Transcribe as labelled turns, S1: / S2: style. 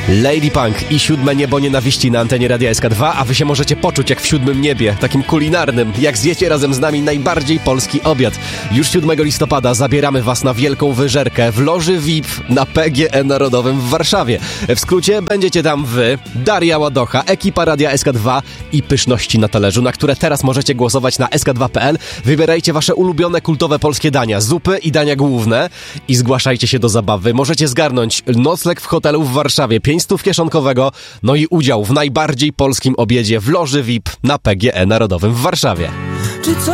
S1: Lady Punk i Siódme Niebo Nienawiści na antenie Radia SK2, a wy się możecie poczuć jak w siódmym niebie, takim kulinarnym, jak zjecie razem z nami najbardziej polski obiad. Już 7 listopada zabieramy was na wielką wyżerkę w loży VIP na PGE Narodowym w Warszawie. W skrócie będziecie tam wy, Daria Ładocha, ekipa Radia SK2 i pyszności na talerzu, na które teraz możecie głosować na sk2.pl. Wybierajcie wasze ulubione kultowe polskie dania, zupy i dania główne i zgłaszajcie się do zabawy. Możecie zgarnąć nocleg w hotelu w Warszawie, 500 kieszonkowego, no i udział w najbardziej polskim obiedzie w loży VIP na PGE Narodowym w Warszawie.